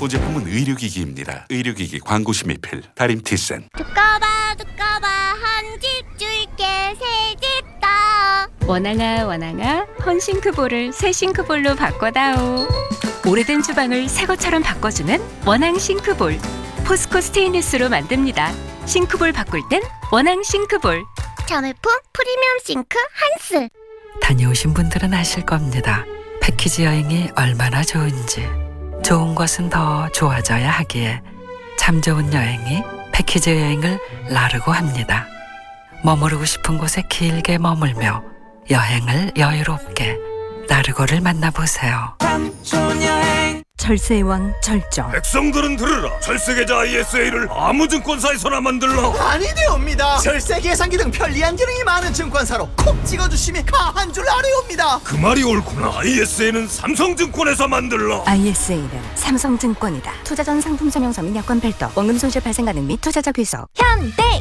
본 제품은 의료기기입니다. 의료기기 광고 심의필 다림티센. 두꺼봐 한 집 줄게 새 집 다. 원앙아 헌 싱크볼을 새 싱크볼로 바꿔다오. 오래된 주방을 새 것처럼 바꿔주는 원앙 싱크볼. 포스코 스테인리스로 만듭니다. 싱크볼 바꿀 땐 원앙 싱크볼. 자매품 프리미엄 싱크 한스. 다녀오신 분들은 아실 겁니다. 패키지 여행이 얼마나 좋은지. 좋은 것은 더 좋아져야 하기에 참 좋은 여행이 패키지 여행을 나르고 합니다. 머무르고 싶은 곳에 길게 머물며 여행을 여유롭게 나르고를 만나보세요. 절세의 왕 절정. 백성들은 들으라. 절세계좌 ISA를 아무 증권사에서나 만들라. 아니되옵니다. 절세 계산기 등 편리한 기능이 많은 증권사로 콕 찍어주심이 가한 줄 아뢰옵니다. 그 말이 옳구나. ISA는 삼성증권에서 만들라. ISA는 삼성증권이다. 투자 전 상품 설명서 및 여건 별도, 원금 손실 발생 가능 및 투자자 귀속. 현대